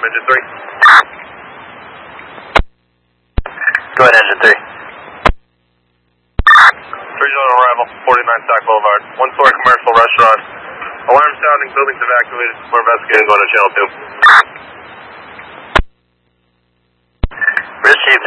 engine 3. Go ahead, engine 3. 3 on arrival, 49 Stock Boulevard. One-story commercial restaurant. Alarm sounding, buildings evacuated. We're investigating, going to channel 2. Received.